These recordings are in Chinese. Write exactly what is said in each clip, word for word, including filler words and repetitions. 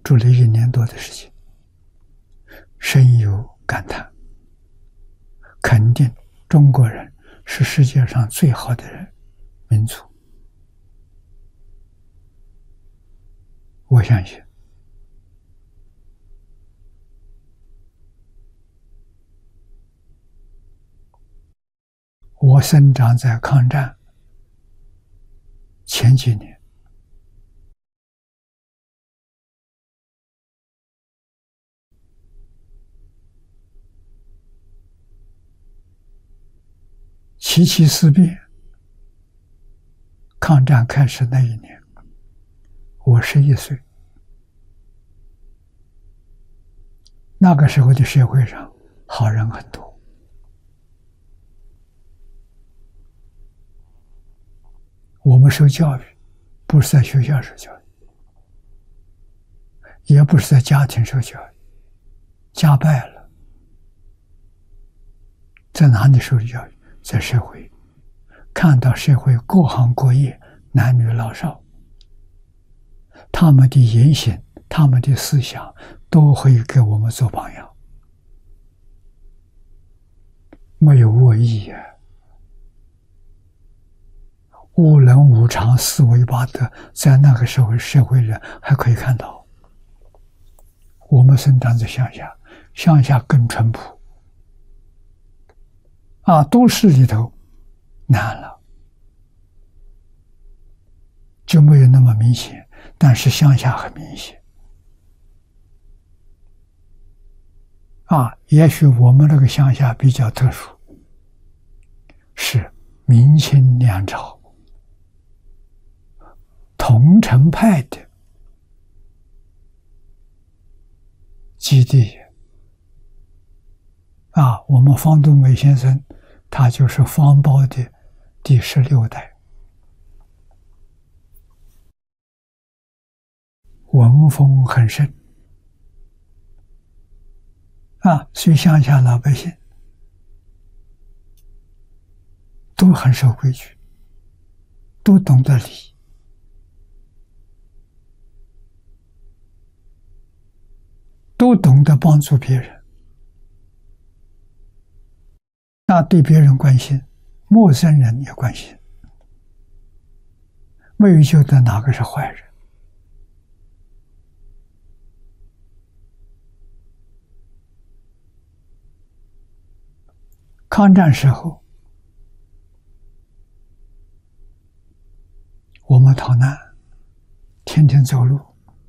住了一年多的时间，深有感叹，肯定中国人是世界上最好的人民族。我相信我生长在抗战前几年，七七事变，抗战开始那一年，我十一岁。那个时候的社会上好人很多，我们受教育不是在学校受教育，也不是在家庭受教育，家败了，在哪里受的教育？在社会，看到社会各行各业男女老少，他们的言行，他们的思想都会给我们做榜样，没有恶意呀、啊。无能无常，四维八德，在那个时候社会人还可以看到。我们生长在乡下，乡下更淳朴啊，都市里头难了，就没有那么明显，但是乡下很明显啊。也许我们那个乡下比较特殊，是明清两朝桐城派的基地啊。我们方东梅先生他就是方苞的第十六代，文风很盛啊，所以乡下老百姓都很守规矩，都懂得礼，都懂得帮助别人，那对别人关心，陌生人也关心，没有觉得哪个是坏人。抗战时候，我们逃难，天天走路，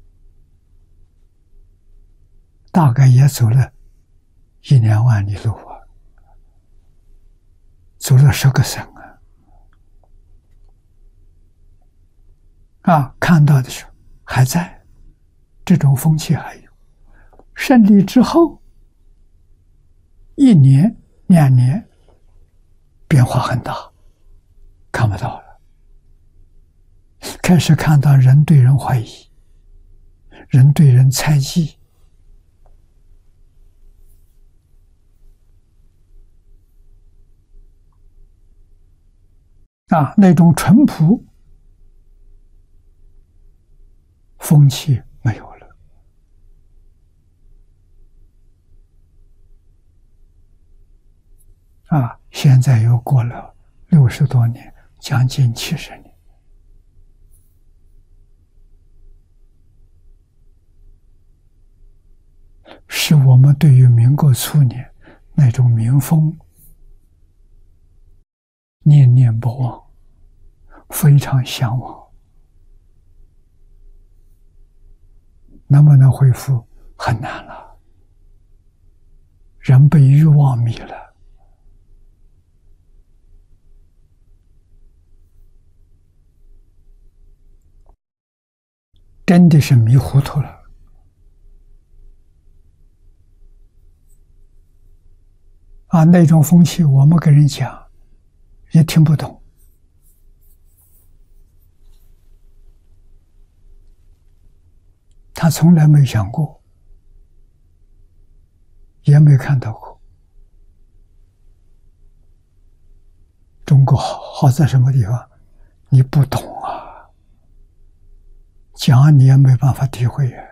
大概也走了一两万里路啊，走了十个省啊。啊，看到的时候还在，这种风气还有。胜利之后，一年两年变化很大，看不到了。开始看到人对人怀疑，人对人猜忌，啊，那种淳朴风气没有了。啊，现在又过了六十多年，将近七十年。是我们对于民国初年那种民风念念不忘，非常向往。能不能恢复很难了，人被欲望迷了。真的是迷糊涂了。啊，那种风气我们跟人讲也听不懂。他从来没想过，也没看到过。中国好好在什么地方？你不懂啊，讲你也没办法体会啊。